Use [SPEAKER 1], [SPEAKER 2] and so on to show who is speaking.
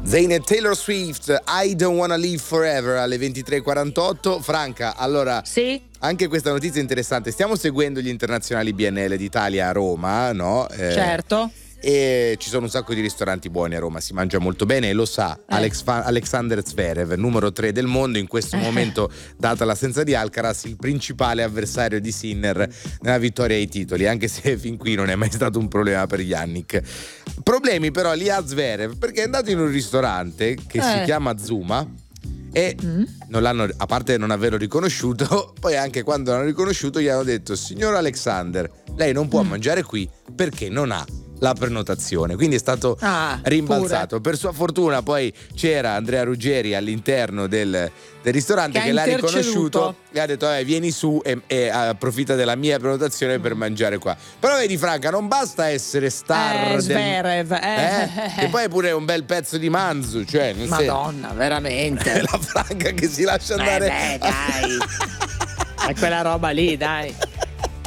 [SPEAKER 1] Zayn e Taylor Swift, I Don't Wanna Live Forever alle 23:48. Franca, allora
[SPEAKER 2] sì?
[SPEAKER 1] Anche questa notizia è interessante. Stiamo seguendo gli internazionali BNL d'Italia a Roma, no?
[SPEAKER 2] Certo.
[SPEAKER 1] E ci sono un sacco di ristoranti buoni a Roma, si mangia molto bene e lo sa Alexander Zverev, numero 3 del mondo, in questo momento, data l'assenza di Alcaraz, il principale avversario di Sinner nella vittoria ai titoli, anche se fin qui non è mai stato un problema per Yannick. Problemi però li ha Zverev perché è andato in un ristorante che si chiama Zuma e non l'hanno, a parte non averlo riconosciuto, poi anche quando l'hanno riconosciuto gli hanno detto: signor Alexander, lei non può mangiare qui perché non ha la prenotazione, quindi è stato rimbalzato. Pure. Per sua fortuna poi c'era Andrea Ruggeri all'interno del ristorante che l'ha riconosciuto e ha detto vieni su e approfitta della mia prenotazione per mangiare qua. Però vedi Franca, non basta essere star
[SPEAKER 2] Zverev,
[SPEAKER 1] e poi è pure un bel pezzo di manzo, cioè
[SPEAKER 2] Madonna, veramente
[SPEAKER 1] la Franca che si lascia andare
[SPEAKER 2] dai. È quella roba lì, dai.